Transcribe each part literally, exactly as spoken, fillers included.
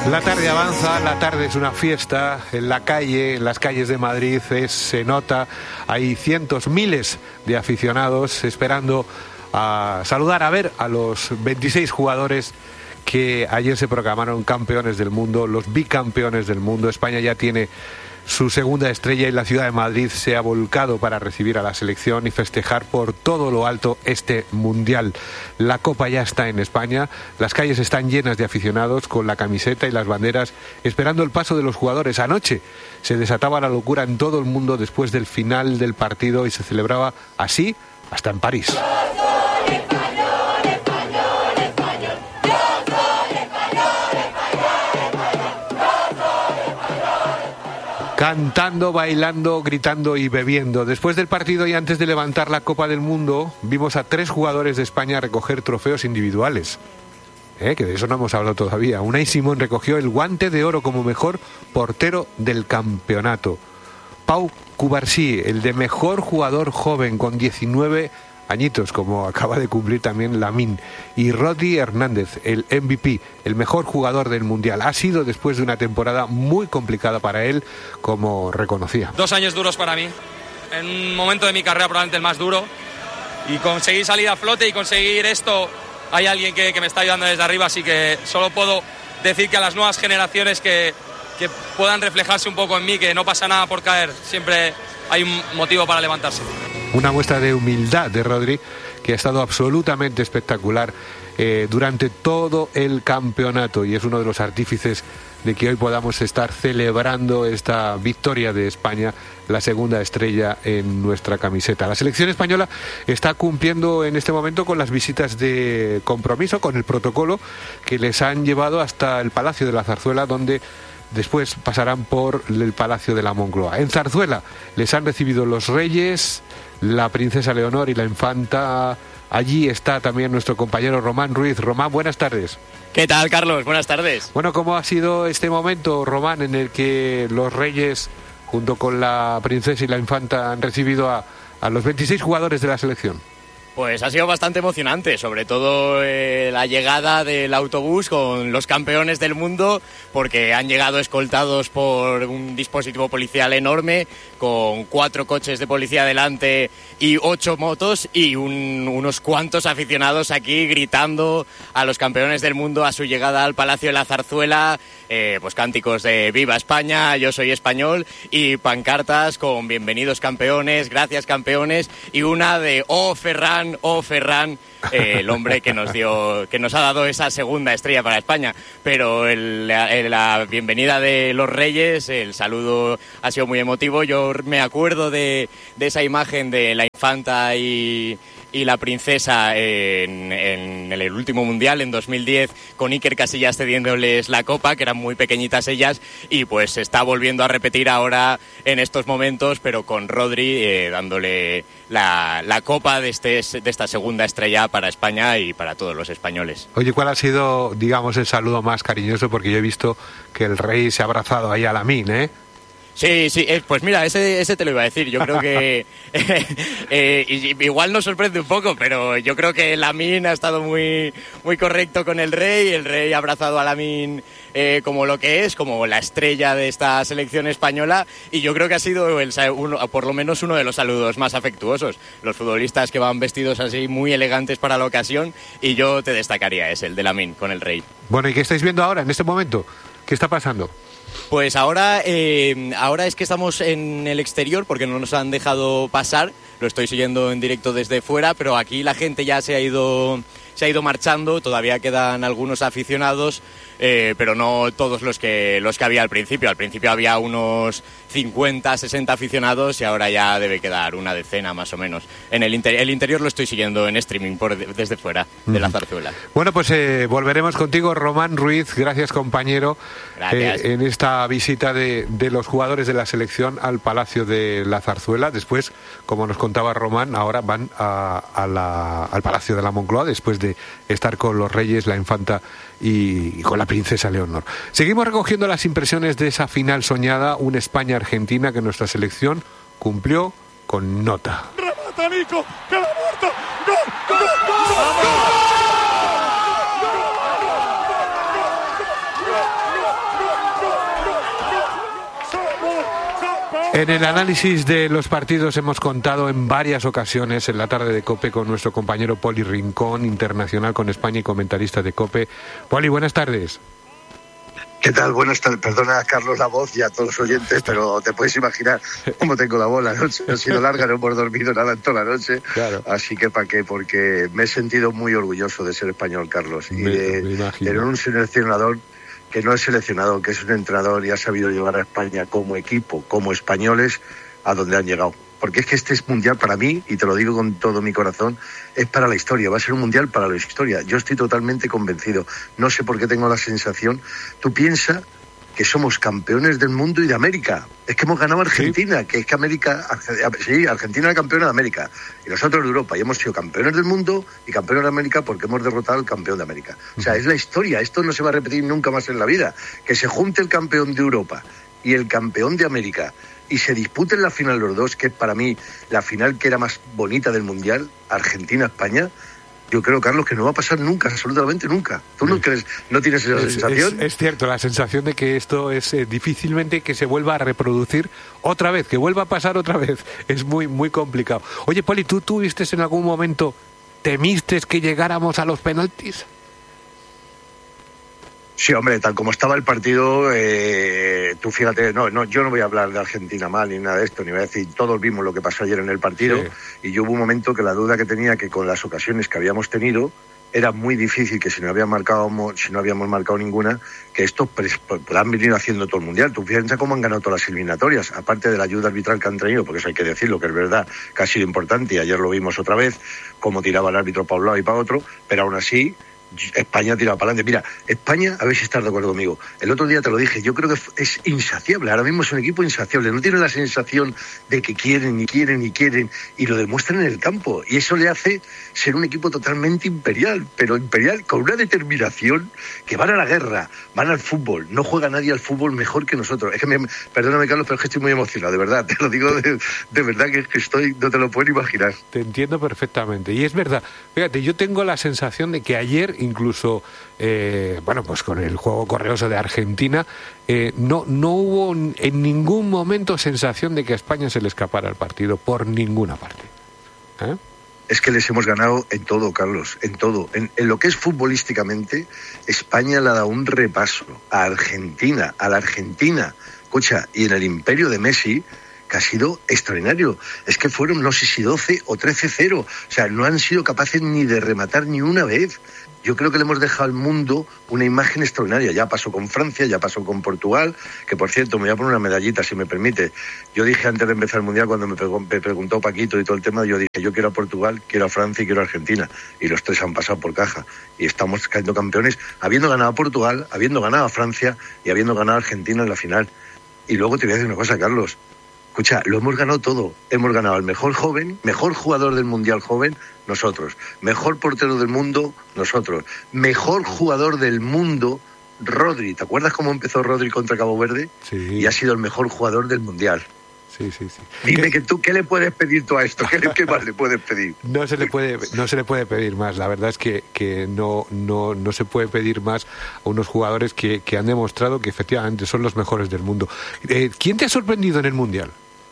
La tarde avanza, la tarde es una fiesta en la calle, en las calles de Madrid es, se nota, hay cientos, miles de aficionados esperando a saludar, a ver a los veintiséis jugadores que ayer se proclamaron campeones del mundo, los bicampeones del mundo. España ya tiene su segunda estrella y la ciudad de Madrid se ha volcado para recibir a la selección y festejar por todo lo alto este mundial. La copa ya está en España, las calles están llenas de aficionados con la camiseta y las banderas esperando el paso de los jugadores. Anoche se desataba la locura en todo el mundo después del final del partido y se celebraba así hasta en París. Cantando, bailando, gritando y bebiendo. Después del partido y antes de levantar la Copa del Mundo, vimos a tres jugadores de España recoger trofeos individuales. ¿Eh? Que de eso no hemos hablado todavía. Unai Simón recogió el guante de oro como mejor portero del campeonato. Pau Cubarsí, el de mejor jugador joven con diecinueve añitos, como acaba de cumplir también Lamine. Y Rodri Hernández, el M V P, el mejor jugador del Mundial. Ha sido después de una temporada muy complicada para él, como reconocía. Dos años duros para mí, en un momento de mi carrera probablemente el más duro, y conseguir salir a flote y conseguir esto, hay alguien que, que me está ayudando desde arriba, así que solo puedo decir que a las nuevas generaciones que, que puedan reflejarse un poco en mí, que no pasa nada por caer, siempre hay un motivo para levantarse. Una muestra de humildad de Rodri, que ha estado absolutamente espectacular eh, durante todo el campeonato y es uno de los artífices de que hoy podamos estar celebrando esta victoria de España, la segunda estrella en nuestra camiseta. La selección española está cumpliendo en este momento con las visitas de compromiso, con el protocolo que les han llevado hasta el Palacio de la Zarzuela, donde después pasarán por el Palacio de la Moncloa. En Zarzuela les han recibido los reyes, la princesa Leonor y la infanta. Allí está también nuestro compañero Román Ruiz. Román, buenas tardes. ¿Qué tal, Carlos? Buenas tardes. Bueno, ¿cómo ha sido este momento, Román, en el que los reyes, junto con la princesa y la infanta, han recibido a, a los veintiséis jugadores de la selección? Pues ha sido bastante emocionante, sobre todo eh, la llegada del autobús con los campeones del mundo, porque han llegado escoltados por un dispositivo policial enorme, con cuatro coches de policía delante y ocho motos y un, unos cuantos aficionados aquí gritando a los campeones del mundo a su llegada al Palacio de la Zarzuela, eh, pues cánticos de Viva España, yo soy español, y pancartas con bienvenidos campeones, gracias campeones, y una de Oh Ferran, oh Ferran, eh, el hombre que nos dio, que nos ha dado esa segunda estrella para España. Pero el, el, la bienvenida de los reyes, el saludo ha sido muy emotivo. Yo me acuerdo de, de esa imagen de la infanta y, y la princesa en, en el último mundial en dos mil diez, con Iker Casillas cediéndoles la copa, que eran muy pequeñitas ellas, y pues se está volviendo a repetir ahora en estos momentos, pero con Rodri eh, dándole la, la copa de, este, de esta segunda estrella para España y para todos los españoles. Oye, ¿cuál ha sido, digamos, el saludo más cariñoso? Porque yo he visto que el rey se ha abrazado ahí a Lamine, ¿eh? Sí, sí, eh, pues mira, ese, ese te lo iba a decir. Yo creo que eh, eh, igual nos sorprende un poco, pero yo creo que Lamine ha estado muy, muy correcto con el rey. El rey ha abrazado a Lamine eh, como lo que es, como la estrella de esta selección española, y yo creo que ha sido el, uno, por lo menos uno de los saludos más afectuosos. Los futbolistas que van vestidos así muy elegantes para la ocasión, y yo te destacaría ese, el de Lamine con el rey. Bueno, ¿y qué estáis viendo ahora, en este momento? ¿Qué está pasando? Pues ahora, eh, ahora es que estamos en el exterior porque no nos han dejado pasar. Lo estoy siguiendo en directo desde fuera, pero aquí la gente ya se ha ido, se ha ido marchando. Todavía quedan algunos aficionados, eh, pero no todos los que, los que había al principio. Al principio había unos cincuenta, sesenta aficionados y ahora ya debe quedar una decena más o menos. En el, inter- el interior lo estoy siguiendo en streaming por de- desde fuera de la Zarzuela. Bueno, pues eh, volveremos contigo, Román Ruiz. Gracias, compañero. Gracias. Eh, en esta visita de, de los jugadores de la selección al Palacio de la Zarzuela. Después, como nos contaba Román, ahora van a, a la, al Palacio de la Moncloa después de estar con los reyes, la infanta y, y con la princesa Leonor. Seguimos recogiendo las impresiones de esa final soñada, un España-Argentina que nuestra selección cumplió con nota. ¡Remata, Nico! ¡Que la muerto! ¡Gol! ¡Gol! ¡Gol! ¡Gol! En el análisis de los partidos hemos contado en varias ocasiones en la tarde de COPE con nuestro compañero Poli Rincón, internacional con España y comentarista de COPE. Poli, buenas tardes. ¿Qué tal? Buenas tardes. Perdona, Carlos, la voz y a todos los oyentes, pero te puedes imaginar cómo tengo la voz. La noche ha sido larga, no hemos dormido nada en toda la noche. Claro. Así que ¿para qué? Porque me he sentido muy orgulloso de ser español, Carlos, y me, de me tener un seleccionador que no es seleccionador, que es un entrenador y ha sabido llevar a España como equipo, como españoles, a donde han llegado. Porque es que este es mundial para mí, y te lo digo con todo mi corazón, es para la historia, va a ser un mundial para la historia. Yo estoy totalmente convencido. No sé por qué tengo la sensación. Tú piensas que somos campeones del mundo y de América. Es que hemos ganado a Argentina, sí. que es que América... Sí, Argentina era campeona de América, y nosotros de Europa, y hemos sido campeones del mundo y campeones de América porque hemos derrotado al campeón de América. O sea, es la historia, esto no se va a repetir nunca más en la vida. Que se junte el campeón de Europa y el campeón de América y se disputen la final los dos, que es para mí la final que era más bonita del Mundial, Argentina-España. Yo creo, Carlos, que no va a pasar nunca, absolutamente nunca. ¿Tú no crees? ¿No tienes esa es, sensación? Es, es cierto, la sensación de que esto es eh, difícilmente que se vuelva a reproducir otra vez, que vuelva a pasar otra vez. Es muy, muy complicado. Oye, Poli, ¿tú tuviste en algún momento, temiste que llegáramos a los penaltis? Sí, hombre, tal como estaba el partido, eh, tú fíjate, no, no, yo no voy a hablar de Argentina mal ni nada de esto, ni voy a decir, todos vimos lo que pasó ayer en el partido, sí. Y yo hubo un momento que la duda que tenía, que con las ocasiones que habíamos tenido, era muy difícil que si no habíamos marcado, si no habíamos marcado ninguna, que esto puedan venir haciendo todo el mundial. Tú fíjate cómo han ganado todas las eliminatorias, aparte de la ayuda arbitral que han tenido, porque eso hay que decirlo, que es verdad, que ha sido importante, y ayer lo vimos otra vez, cómo tiraba el árbitro para un lado y para otro, pero aún así España tira para adelante. Mira, España, a ver si estás de acuerdo conmigo. El otro día te lo dije, yo creo que es insaciable. Ahora mismo es un equipo insaciable. No tiene la sensación de que quieren y quieren y quieren, y lo demuestran en el campo. Y eso le hace ser un equipo totalmente imperial, pero imperial con una determinación, que van a la guerra, van al fútbol. No juega nadie al fútbol mejor que nosotros. Es que me, perdóname, Carlos, pero es que estoy muy emocionado, de verdad. Te lo digo de, de verdad, que, que estoy, no te lo puedo imaginar. Te entiendo perfectamente. Y es verdad. Fíjate, yo tengo la sensación de que ayer, incluso, eh, bueno, pues con el juego correoso de Argentina, eh, no, no hubo en ningún momento sensación de que a España se le escapara el partido, por ninguna parte. ¿Eh? Es que les hemos ganado en todo, Carlos, en todo. En, en lo que es futbolísticamente, España le ha dado un repaso a Argentina, a la Argentina. Escucha, y en el imperio de Messi, que ha sido extraordinario. Es que fueron, no sé si doce o trece cero. O sea, no han sido capaces ni de rematar ni una vez. Yo creo que le hemos dejado al mundo una imagen extraordinaria. Ya pasó con Francia, ya pasó con Portugal, que por cierto, me voy a poner una medallita, si me permite. Yo dije antes de empezar el Mundial, cuando me, pegó, me preguntó Paquito y todo el tema, yo dije, yo quiero a Portugal, quiero a Francia y quiero a Argentina. Y los tres han pasado por caja. Y estamos cayendo campeones, habiendo ganado a Portugal, habiendo ganado a Francia y habiendo ganado a Argentina en la final. Y luego te voy a decir una cosa, Carlos. Escucha, lo hemos ganado todo. Hemos ganado al mejor joven, mejor jugador del Mundial joven, nosotros. Mejor portero del mundo, nosotros. Mejor jugador del mundo, Rodri. ¿Te acuerdas cómo empezó Rodri contra Cabo Verde? Sí. Y ha sido el mejor jugador del Mundial. Sí, sí, sí. Dime que tú, ¿qué le puedes pedir tú a esto? ¿Qué, qué más le puedes pedir? No se le puede, no se le puede pedir más. La verdad es que, que no, no, no se puede pedir más a unos jugadores que, que han demostrado que efectivamente son los mejores del mundo. Eh, ¿Quién te ha sorprendido en el Mundial?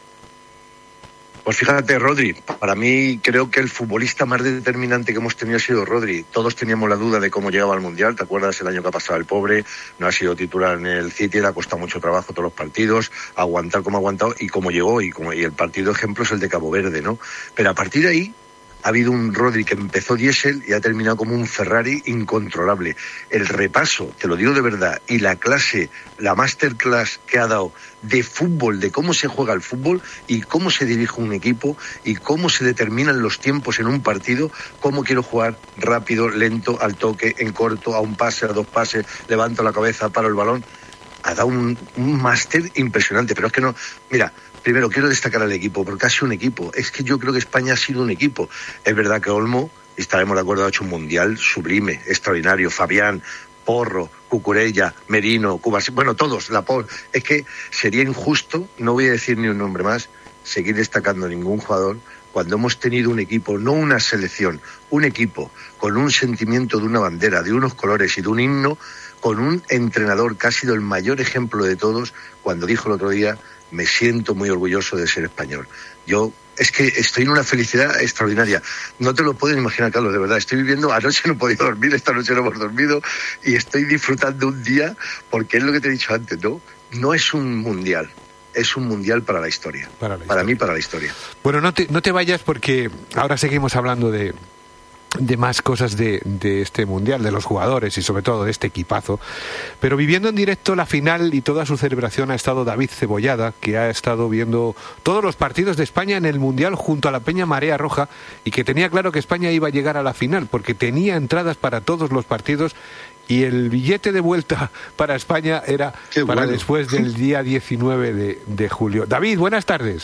Pues fíjate, Rodri, para mí creo que el futbolista más determinante que hemos tenido ha sido Rodri. Todos teníamos la duda de cómo llegaba al Mundial. ¿Te acuerdas el año que ha pasado el pobre? No ha sido titular en el City, le ha costado mucho trabajo todos los partidos, aguantar como ha aguantado y cómo llegó. Y, como, y el partido ejemplo es el de Cabo Verde, ¿no? Pero a partir de ahí ha habido un Rodri que empezó diésel y ha terminado como un Ferrari incontrolable. El repaso, te lo digo de verdad, y la clase, la masterclass que ha dado de fútbol, de cómo se juega el fútbol y cómo se dirige un equipo y cómo se determinan los tiempos en un partido, cómo quiero jugar rápido, lento, al toque, en corto, a un pase, a dos pases, levanto la cabeza, paro el balón. Ha dado un, un máster impresionante, pero es que no... Mira, primero quiero destacar al equipo, porque ha sido un equipo. Es que yo creo que España ha sido un equipo. Es verdad que Olmo, estaremos de acuerdo, ha hecho un mundial sublime, extraordinario. Fabián, Porro, Cucurella, Merino, Cubas, bueno, todos, la por... Es que sería injusto, no voy a decir ni un nombre más, seguir destacando a ningún jugador cuando hemos tenido un equipo, no una selección, un equipo con un sentimiento de una bandera, de unos colores y de un himno, con un entrenador que ha sido el mayor ejemplo de todos, cuando dijo el otro día me siento muy orgulloso de ser español. Yo es que estoy en una felicidad extraordinaria. No te lo puedes imaginar, Carlos, de verdad. Estoy viviendo, anoche no he podido dormir, esta noche no hemos dormido y estoy disfrutando un día porque es lo que te he dicho antes, ¿no? No es un mundial, es un mundial para la historia. Para, la historia. Para mí, para la historia. Bueno, no te, no te vayas porque ahora seguimos hablando de... de más cosas de, de este mundial, de los jugadores y sobre todo de este equipazo, pero viviendo en directo la final y toda su celebración ha estado David Cebollada, que ha estado viendo todos los partidos de España en el mundial junto a la Peña Marea Roja y que tenía claro que España iba a llegar a la final porque tenía entradas para todos los partidos y el billete de vuelta para España era Qué para bueno. después del día diecinueve de, de julio. David, buenas tardes.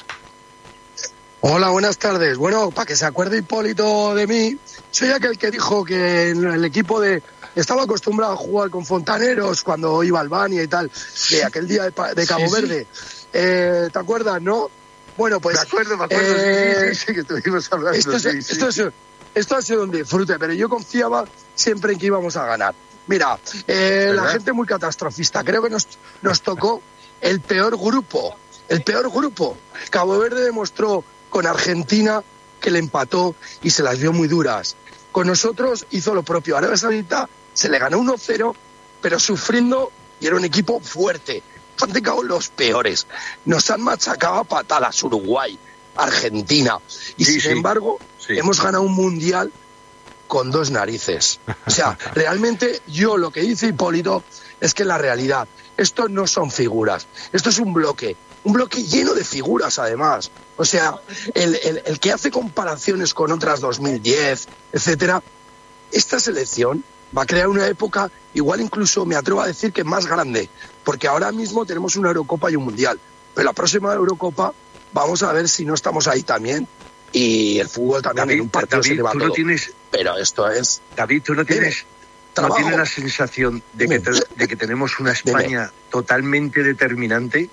Hola, buenas tardes. Bueno, para que se acuerde Hipólito de mí, soy aquel que dijo que en el equipo de... Estaba acostumbrado a jugar con fontaneros cuando iba a Albania y tal, de aquel día de, de Cabo sí, Verde. Sí. Eh, ¿Te acuerdas, no? Bueno, pues... Me acuerdo, me acuerdo, eh, sí, sí, sí, que estuvimos hablando. Esto, sí, es, esto, sí. es, esto ha sido un disfrute, pero yo confiaba siempre en que íbamos a ganar. Mira, eh, la gente muy catastrofista. Creo que nos, nos tocó el peor grupo. El peor grupo. Cabo Verde demostró con Argentina, que le empató y se las dio muy duras. Con nosotros hizo lo propio. Arabia Saudita se le ganó uno cero, pero sufriendo, y era un equipo fuerte. Han tocado los peores. Nos han machacado a patadas Uruguay, Argentina. Y sí, sin sí. embargo, sí. hemos ganado un mundial con dos narices. O sea, realmente yo lo que dice Hipólito es que la realidad, esto no son figuras, esto es un bloque. Un bloque lleno de figuras, además. O sea, el, el, el que hace comparaciones con otras dos mil diez, etcétera, esta selección va a crear una época, igual incluso me atrevo a decir que más grande, porque ahora mismo tenemos una Eurocopa y un Mundial. Pero la próxima Eurocopa vamos a ver si no estamos ahí también. Y el fútbol también David, en un partido David, se le va tú todo. No tienes... Pero esto es... David, tú no tienes... ¿No tienes la sensación de que, te, de que tenemos una España Dime. totalmente determinante?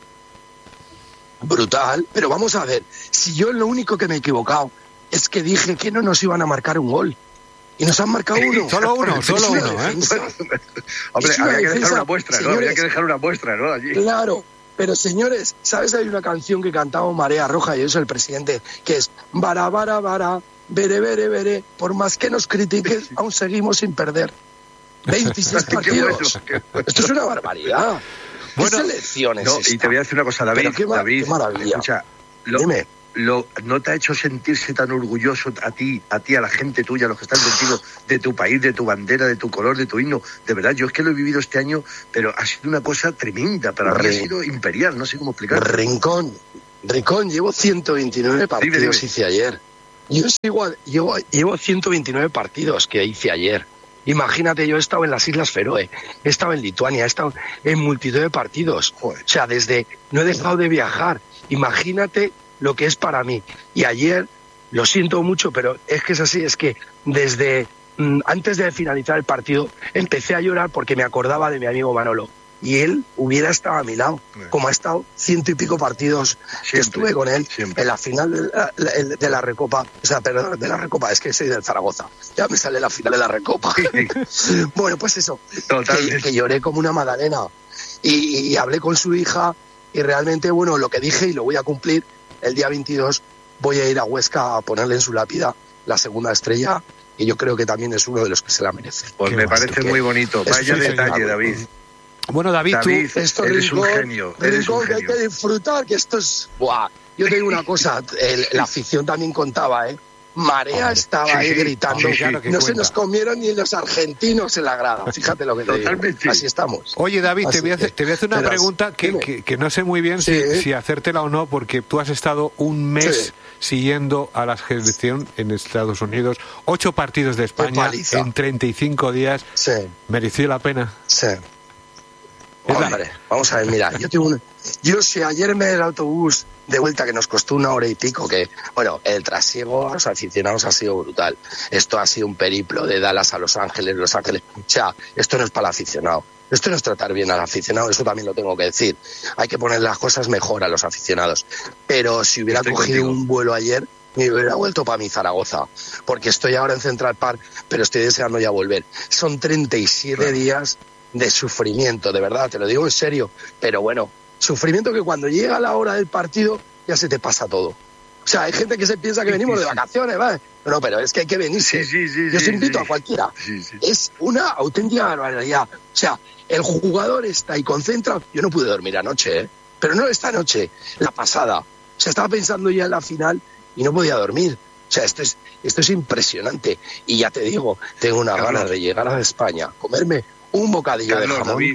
Brutal, pero vamos a ver, si yo lo único que me he equivocado es que dije que no nos iban a marcar un gol y nos han marcado uno. Solo uno, solo uno, ¿eh? Hombre, había que dejar una muestra, ¿no? Había que dejar una muestra, ¿no? Allí. Claro, pero señores, ¿sabes? Hay una canción que cantaba Marea Roja y eso el presidente, que es Bara, bara, bara, bere, bere, bere, por más que nos critiques, aún seguimos sin perder. veintiséis partidos. Qué bueno, qué bueno. Esto es una barbaridad. Bueno, ¿qué selecciones no, y te voy a decir una cosa, David, qué mar- David, qué maravilla. Escucha, lo, Dime. Lo, ¿no te ha hecho sentirse tan orgulloso a ti, a ti, a la gente tuya, a los que están contigo, de tu país, de tu bandera, de tu color, de tu himno? De verdad, yo es que lo he vivido este año, pero ha sido una cosa tremenda, para mí ha sido imperial, no sé cómo explicarlo. Rincón, Rincón, llevo ciento veintinueve partidos, dime, dime. hice ayer. Yo sigo, llevo, llevo ciento veintinueve partidos que hice ayer. Imagínate, yo he estado en las Islas Feroe, he estado en Lituania, he estado en multitud de partidos. Joder. O sea, desde... No he dejado de viajar. Imagínate lo que es para mí. Y ayer, lo siento mucho, pero es que es así, es que desde mm, antes de finalizar el partido empecé a llorar porque me acordaba de mi amigo Manolo. Y él hubiera estado a mi lado, como ha estado ciento y pico partidos siempre, que estuve con él siempre. En la final de la, de la Recopa, o sea, perdón, de la Recopa, es que soy del Zaragoza, ya me sale la final de la Recopa. Bueno, pues eso, que, que lloré como una magdalena y, y hablé con su hija y realmente, bueno, lo que dije y lo voy a cumplir, el día veintidós voy a ir a Huesca a ponerle en su lápida la segunda estrella y yo creo que también es uno de los que se la merece. Pues Qué me parece muy bonito, vaya detalle, David. Bueno, David, David tú esto, eres Rincón, un genio. Eres Rincón, un que genio. hay que disfrutar, que esto es... Buah. Yo te digo una cosa, el, la afición también contaba, ¿eh? Marea Hombre, estaba sí, ahí sí, gritando, sí, claro que no cuenta. Se nos comieron ni los argentinos en la grada, fíjate lo que te Totalmente. digo, así estamos. Oye, David, así te voy, a hacer, te voy a hacer una verás, pregunta que, que, que no sé muy bien sí. si, si hacértela o no, porque tú has estado un mes sí. siguiendo a la selección en Estados Unidos, ocho partidos de España en treinta y cinco días, sí. ¿mereció la pena? Sí. Hombre, vamos a ver, mira, yo tengo un... Yo si ayer me el autobús de vuelta que nos costó una hora y pico, que, bueno, el trasiego a los aficionados ha sido brutal. Esto ha sido un periplo de Dallas a Los Ángeles, Los Ángeles. O sea, esto no es para el aficionado. Esto no es tratar bien al aficionado, eso también lo tengo que decir. Hay que poner las cosas mejor a los aficionados. Pero si hubiera estoy cogido contigo. Un vuelo ayer, me hubiera vuelto para mi Zaragoza. Porque estoy ahora en Central Park, pero estoy deseando ya volver. Son treinta y siete claro. días de sufrimiento, de verdad, te lo digo en serio. Pero bueno, Sufrimiento que cuando llega la hora del partido ya se te pasa todo. O sea, hay gente que se piensa que venimos de vacaciones, ¿vale? No, pero es que hay que venirse. Sí, sí, sí, Yo os sí, invito sí. a cualquiera. Sí, sí. Es una auténtica barbaridad. O sea, el jugador está ahí concentrado. Yo no pude dormir anoche, ¿eh? Pero no esta noche, la pasada. O sea, estaba pensando ya en la final y no podía dormir. O sea, esto es, esto es impresionante. Y ya te digo, tengo una Carlos. ganas de llegar a España, comerme un bocadillo Carlos, de jamón. David.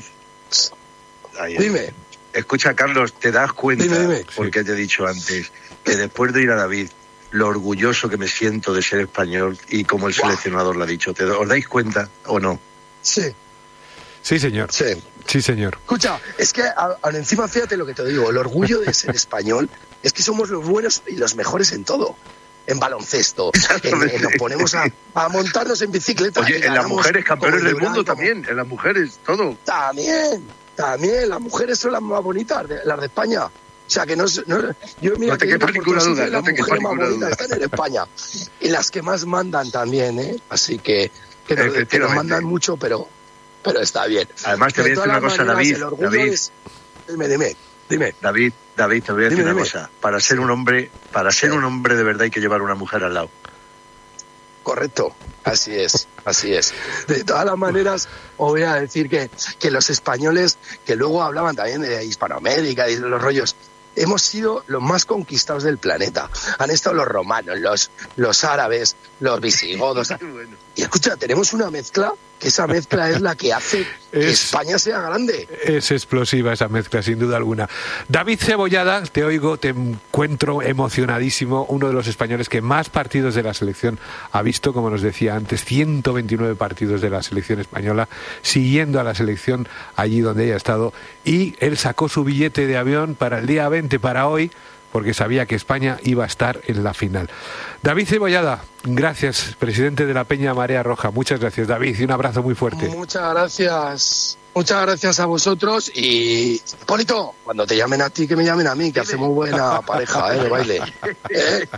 Ay, ay. Dime. Escucha, Carlos, ¿te das cuenta, Dime, dime. porque te he dicho antes, que después de ir a David, lo orgulloso que me siento de ser español y como el seleccionador lo ha dicho, ¿te, ¿os dais cuenta o no? Sí, Sí, señor. sí. Sí, señor. Escucha, es que a- a- encima fíjate lo que te digo, el orgullo de ser español es que somos los buenos y los mejores en todo. En baloncesto, en, en- nos ponemos a, a montarnos en bicicleta. y Oye, en las ganamos mujeres campeones como del Lebron, mundo como- también, en las mujeres, todo. También, también, las mujeres son las más bonitas, de- las de España. O sea, que no, es- no yo mira No te que quepa por ninguna todos duda, sitios no las te quepa mujeres más ninguna bonitas duda. están en España. Y las que más mandan también, ¿eh? Así que, que, nos, que nos Efectivamente. mandan mucho, pero, pero está bien. Además, te De voy a decir todas una las cosa, maneras, David, el orgullo David. es- Dime, dime, dime. David, David, te voy a decir Dime, una dime. cosa. Para ser un hombre, para ser un hombre de verdad hay que llevar una mujer al lado. Correcto, así es, así es. De todas las maneras, os voy a decir que, que los españoles, que luego hablaban también de Hispanoamérica y de los rollos, hemos sido los más conquistados del planeta. Han estado los romanos, los, los árabes, los visigodos. Bueno. Y escucha, tenemos una mezcla, que esa mezcla es la que hace que Es- España sea grande. Es explosiva esa mezcla, sin duda alguna. David Cebollada, te oigo, te encuentro emocionadísimo, uno de los españoles que más partidos de la selección ha visto, como nos decía antes, ciento veintinueve partidos de la selección española, siguiendo a la selección allí donde ella ha estado, y él sacó su billete de avión para el día veinte, para hoy, porque sabía que España iba a estar en la final. David Cebollada, gracias, presidente de la Peña Marea Roja. Muchas gracias, David, y un abrazo muy fuerte. Muchas gracias. Muchas gracias a vosotros y, Polito, cuando te llamen a ti, que me llamen a mí, que hacemos buena pareja, ¿eh? De baile. ¿Eh?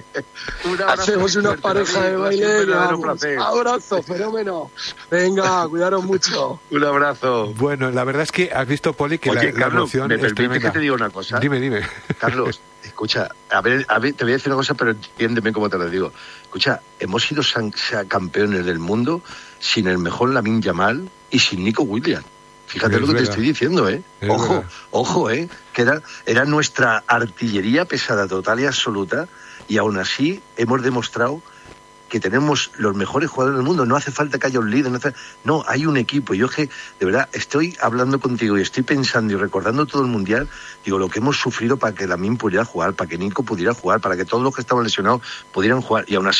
Un abrazo Hacemos una fuerte, pareja David, de ha baile. sido un y verdadero vamos. placer. Abrazo, fenómeno. Venga, cuidaros mucho. Un abrazo. Bueno, la verdad es que has visto, Poli, que Oye, la, la Carlos, emoción ¿me es permites tremenda. que te diga una cosa? Dime, dime. Carlos, escucha, a ver, a ver, te voy a decir una cosa, pero entiéndeme cómo te lo digo. Escucha, hemos sido san- sa- campeones del mundo sin el mejor Lamine Yamal y sin Nico Williams. Fíjate Es lo que verdad. te estoy diciendo, ¿eh? Es Ojo, verdad. ojo, ¿eh? Que era, era nuestra artillería pesada total y absoluta, y aún así hemos demostrado que tenemos los mejores jugadores del mundo. No hace falta que haya un líder, no, hace- no, hay un equipo. Yo que, de verdad, estoy hablando contigo y estoy pensando y recordando todo el Mundial, digo, lo que hemos sufrido para que Lamine pudiera jugar, para que Nico pudiera jugar, para que todos los que estaban lesionados pudieran jugar, y aún así